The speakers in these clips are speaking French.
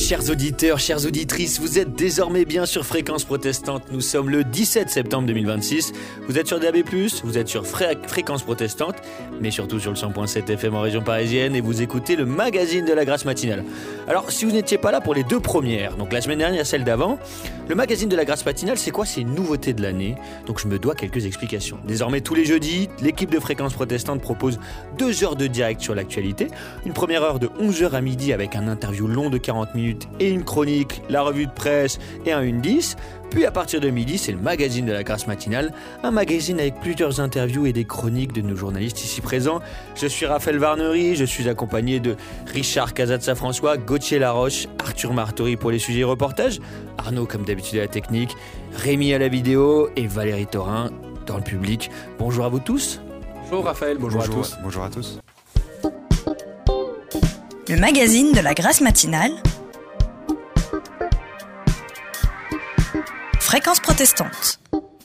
Chers auditeurs, chères auditrices, vous êtes désormais bien sur Fréquence Protestante. Nous sommes le 17 septembre 2026. Vous êtes sur DAB+, vous êtes sur Fréquence Protestante, mais surtout sur le 100.7 FM en région parisienne et vous écoutez le magazine de la Grâce matinale. Alors, si vous n'étiez pas là pour les deux premières, donc la semaine dernière et celle d'avant, le magazine de la Grâce matinale, c'est quoi? C'est une nouveauté de l'année, donc je me dois quelques explications. Désormais, tous les jeudis, l'équipe de Fréquence Protestante propose 2 heures de direct sur l'actualité. Une première heure de 11h à midi avec un interview long de 40 minutes et une chronique, la revue de presse et un 1-10. Puis à partir de midi, c'est le magazine de la Grâce matinale, un magazine avec plusieurs interviews et des chroniques de nos journalistes ici présents. Je suis Raphaël Varnery, je suis accompagné de Richard Cazatsa-François, Gauthier Laroche, Arthur Martori pour les sujets et reportages, Arnaud comme d'habitude à la technique, Rémi à la vidéo et Valérie Thorin dans le public. Bonjour à vous tous. Bonjour Raphaël, bonjour à tous. Bonjour à tous. Le magazine de la Grâce matinale. Fréquence Protestante.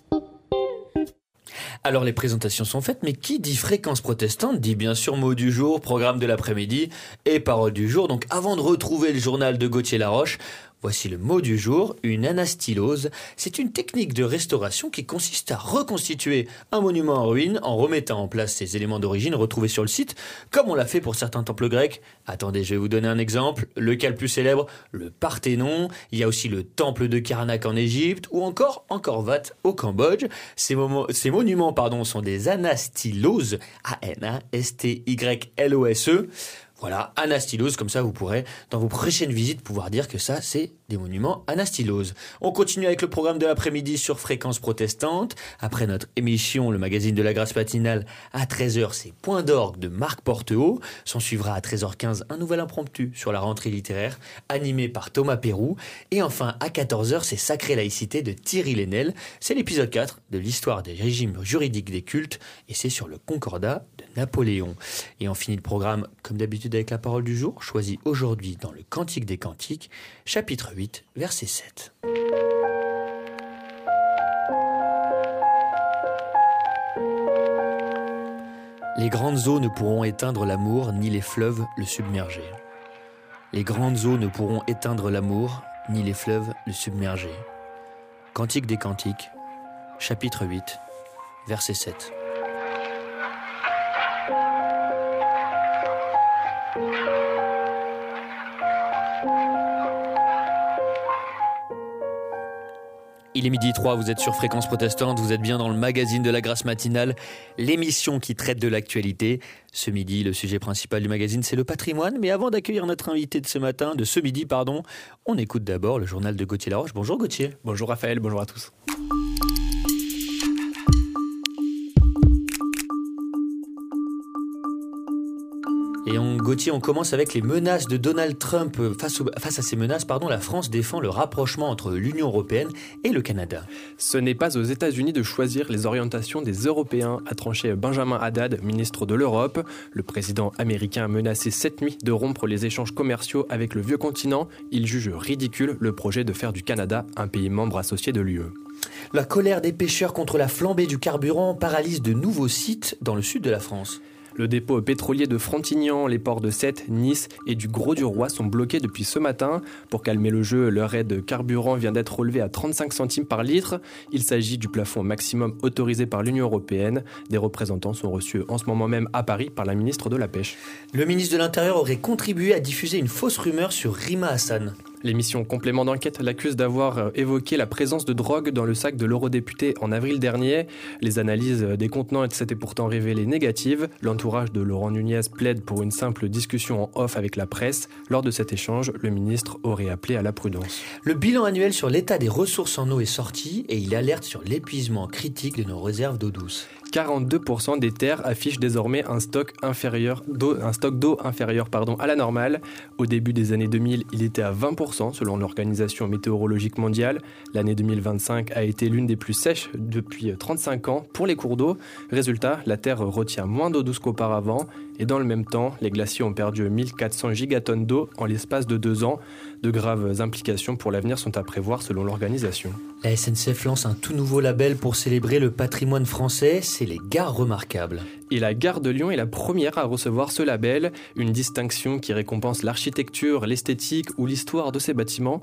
Alors les présentations sont faites, mais qui dit Fréquence Protestante dit bien sûr mot du jour, programme de l'après-midi et parole du jour. Donc avant de retrouver le journal de Gauthier Laroche, voici le mot du jour, une anastylose. C'est une technique de restauration qui consiste à reconstituer un monument en ruine en remettant en place ses éléments d'origine retrouvés sur le site, comme on l'a fait pour certains temples grecs. Attendez, je vais vous donner un exemple. Lequel plus célèbre? Le Parthénon. Il y a aussi le temple de Karnak en Égypte ou encore Angkor Wat au Cambodge. Ces monuments sont des anastyloses. A-N-A-S-T-Y-L-O-S-E. Voilà, anastylose, comme ça vous pourrez, dans vos prochaines visites, pouvoir dire que ça, c'est des monuments anastyloses. On continue avec le programme de l'après-midi sur Fréquence Protestante. Après notre émission, le magazine de la Grâce matinale, à 13h, c'est Point d'orgue de Marc Porteau. S'en suivra à 13h15 un nouvel impromptu sur la rentrée littéraire, animé par Thomas Pérou. Et enfin, à 14h, c'est Sacrée laïcité de Thierry Lenel. C'est l'épisode 4 de l'histoire des régimes juridiques des cultes, et c'est sur le Concordat de Napoléon. Et on finit le programme, comme d'habitude, avec la parole du jour, choisie aujourd'hui dans le Cantique des Cantiques, chapitre 8, verset 7. Les grandes eaux ne pourront éteindre l'amour, ni les fleuves le submerger. Les grandes eaux ne pourront éteindre l'amour, ni les fleuves le submerger. Cantique des Cantiques, chapitre 8, verset 7. Il est 12h03, vous êtes sur Fréquence Protestante, vous êtes bien dans le magazine de la Grâce matinale, l'émission qui traite de l'actualité. Ce midi, le sujet principal du magazine, c'est le patrimoine. Mais avant d'accueillir notre invité de ce midi, on écoute d'abord le journal de Gauthier Laroche. Bonjour Gauthier. Bonjour Raphaël, bonjour à tous. Et Gauthier, on commence avec les menaces de Donald Trump. Face à ces menaces, la France défend le rapprochement entre l'Union européenne et le Canada. Ce n'est pas aux États-Unis de choisir les orientations des Européens, a tranché Benjamin Haddad, ministre de l'Europe. Le président américain a menacé cette nuit de rompre les échanges commerciaux avec le vieux continent. Il juge ridicule le projet de faire du Canada un pays membre associé de l'UE. La colère des pêcheurs contre la flambée du carburant paralyse de nouveaux sites dans le sud de la France. Le dépôt pétrolier de Frontignan, les ports de Sète, Nice et du Gros-du-Roi sont bloqués depuis ce matin. Pour calmer le jeu, leur aide carburant vient d'être relevée à 35 centimes par litre. Il s'agit du plafond maximum autorisé par l'Union européenne. Des représentants sont reçus en ce moment même à Paris par la ministre de la Pêche. Le ministre de l'Intérieur aurait contribué à diffuser une fausse rumeur sur Rima Hassan. L'émission Complément d'enquête l'accuse d'avoir évoqué la présence de drogue dans le sac de l'eurodéputé en avril dernier. Les analyses des contenants s'étaient pourtant révélées négatives. L'entourage de Laurent Nunez plaide pour une simple discussion en off avec la presse. Lors de cet échange, le ministre aurait appelé à la prudence. Le bilan annuel sur l'état des ressources en eau est sorti et il alerte sur l'épuisement critique de nos réserves d'eau douce. 42% des terres affichent désormais un stock d'eau inférieur à la normale. Au début des années 2000, il était à 20% selon l'Organisation météorologique mondiale. L'année 2025 a été l'une des plus sèches depuis 35 ans pour les cours d'eau. Résultat, la terre retient moins d'eau douce qu'auparavant Et dans le même temps, les glaciers ont perdu 1400 gigatonnes d'eau en l'espace de 2 ans. De graves implications pour l'avenir sont à prévoir selon l'organisation. La SNCF lance un tout nouveau label pour célébrer le patrimoine français, c'est les gares remarquables. Et la gare de Lyon est la première à recevoir ce label, une distinction qui récompense l'architecture, l'esthétique ou l'histoire de ces bâtiments.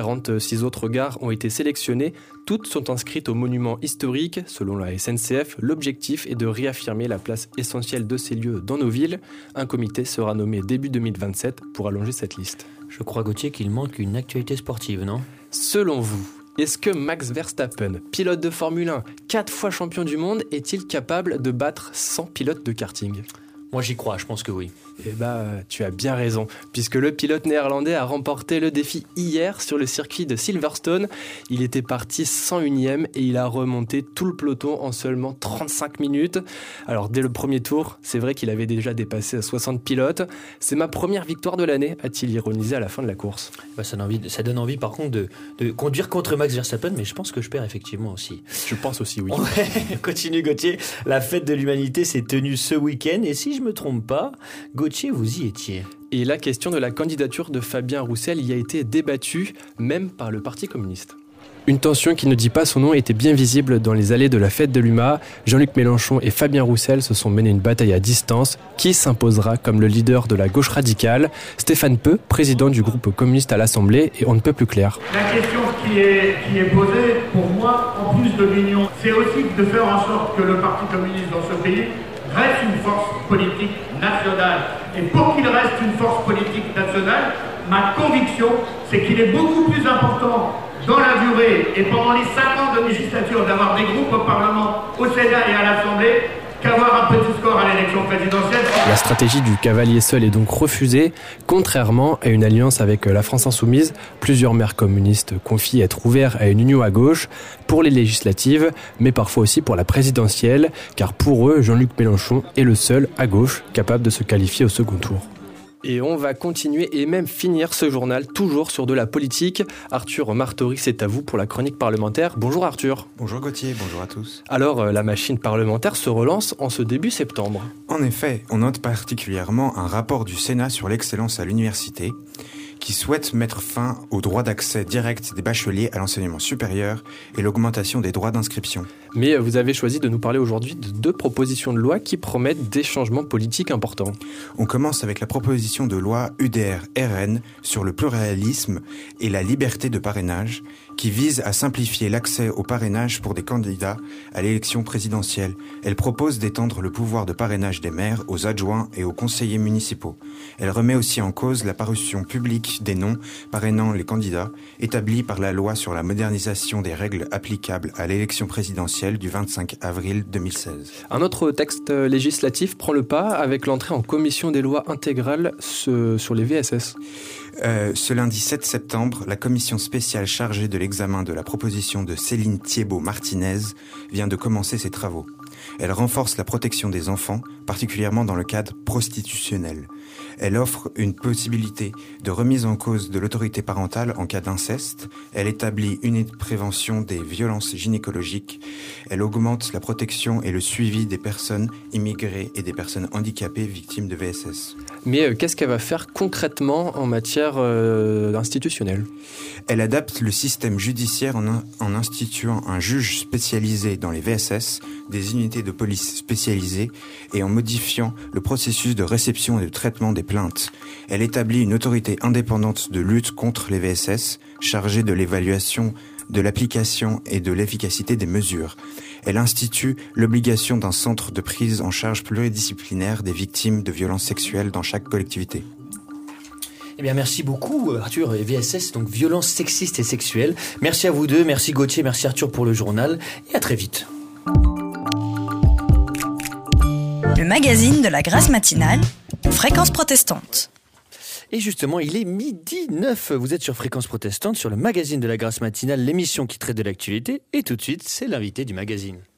46 autres gares ont été sélectionnées, toutes sont inscrites au monument historique. Selon la SNCF, l'objectif est de réaffirmer la place essentielle de ces lieux dans nos villes. Un comité sera nommé début 2027 pour allonger cette liste. Je crois, Gauthier, qu'il manque une actualité sportive, non ? Selon vous, est-ce que Max Verstappen, pilote de Formule 1, 4 fois champion du monde, est-il capable de battre 100 pilotes de karting ? Moi j'y crois, je pense que oui. Eh bah, tu as bien raison, puisque le pilote néerlandais a remporté le défi hier sur le circuit de Silverstone. Il était parti 101e et il a remonté tout le peloton en seulement 35 minutes. Alors dès le premier tour, c'est vrai qu'il avait déjà dépassé 60 pilotes. C'est ma première victoire de l'année, a-t-il ironisé à la fin de la course. Bah, ça donne envie par contre de conduire contre Max Verstappen, mais je pense que je perds effectivement aussi. Je pense aussi, oui. Ouais, continue Gauthier, la fête de l'humanité s'est tenue ce week-end et si je me trompe pas, Gauthier, vous y étiez. Et la question de la candidature de Fabien Roussel y a été débattue, même par le Parti communiste. Une tension qui ne dit pas son nom était bien visible dans les allées de la fête de l'UMA. Jean-Luc Mélenchon et Fabien Roussel se sont menés une bataille à distance. Qui s'imposera comme le leader de la gauche radicale ? Stéphane Peu, président du groupe communiste à l'Assemblée, et on ne peut plus clair. La question qui est posée, pour moi, en plus de l'union, c'est aussi de faire en sorte que le Parti communiste dans ce pays reste une force politique nationale. Et pour qu'il reste une force politique nationale, ma conviction, c'est qu'il est beaucoup plus important dans la durée et pendant les 5 ans de législature d'avoir des groupes au Parlement, au Sénat et à l'Assemblée qu'avoir un petit score à l'élection présidentielle. La stratégie du cavalier seul est donc refusée, contrairement à une alliance avec la France Insoumise. Plusieurs maires communistes confient être ouverts à une union à gauche pour les législatives, mais parfois aussi pour la présidentielle, car pour eux, Jean-Luc Mélenchon est le seul à gauche capable de se qualifier au second tour. Et on va continuer et même finir ce journal toujours sur de la politique. Arthur Martori, c'est à vous pour la chronique parlementaire. Bonjour Arthur. Bonjour Gauthier, bonjour à tous. Alors, la machine parlementaire se relance en ce début septembre. En effet, on note particulièrement un rapport du Sénat sur l'excellence à l'université qui souhaite mettre fin au droit d'accès direct des bacheliers à l'enseignement supérieur et l'augmentation des droits d'inscription. Mais vous avez choisi de nous parler aujourd'hui de 2 propositions de loi qui promettent des changements politiques importants. On commence avec la proposition de loi UDR-RN sur le pluralisme et la liberté de parrainage qui vise à simplifier l'accès au parrainage pour des candidats à l'élection présidentielle. Elle propose d'étendre le pouvoir de parrainage des maires aux adjoints et aux conseillers municipaux. Elle remet aussi en cause la parution publique des noms parrainant les candidats établie par la loi sur la modernisation des règles applicables à l'élection présidentielle du 25 avril 2016. Un autre texte législatif prend le pas avec l'entrée en commission des lois intégrales sur les VSS. Ce lundi 7 septembre, la commission spéciale chargée de l'examen de la proposition de Céline Thiébaut-Martinez vient de commencer ses travaux. Elle renforce la protection des enfants, particulièrement dans le cadre prostitutionnel. Elle offre une possibilité de remise en cause de l'autorité parentale en cas d'inceste. Elle établit une prévention des violences gynécologiques. Elle augmente la protection et le suivi des personnes immigrées et des personnes handicapées victimes de VSS. Mais qu'est-ce qu'elle va faire concrètement en matière institutionnelle ? Elle adapte le système judiciaire en instituant un juge spécialisé dans les VSS, des unités de police spécialisées et en modifiant le processus de réception et de traitement des plaintes. Elle établit une autorité indépendante de lutte contre les VSS, chargée de l'évaluation de l'application et de l'efficacité des mesures. Elle institue l'obligation d'un centre de prise en charge pluridisciplinaire des victimes de violences sexuelles dans chaque collectivité. Eh bien, merci beaucoup Arthur et VSS, donc violences sexistes et sexuelles. Merci à vous deux, merci Gauthier, merci Arthur pour le journal et à très vite. Le magazine de la Grâce matinale, Fréquence protestante. Et justement, il est 12h09. Vous êtes sur Fréquence protestante, sur le magazine de la Grâce matinale, l'émission qui traite de l'actualité. Et tout de suite, c'est l'invité du magazine.